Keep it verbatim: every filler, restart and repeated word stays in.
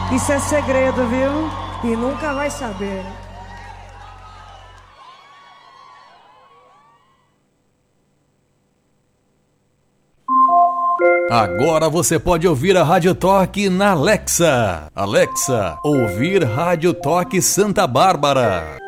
Isso é segredo, viu? E nunca vai saber. Agora você pode ouvir a Rádio Toque na Alexa. Alexa, ouvir Rádio Toque Santa Bárbara.